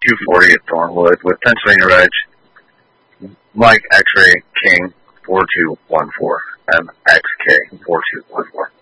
240 at Thornwood with Pennsylvania Reg, Mike X-Ray King 4214, MXK 4214.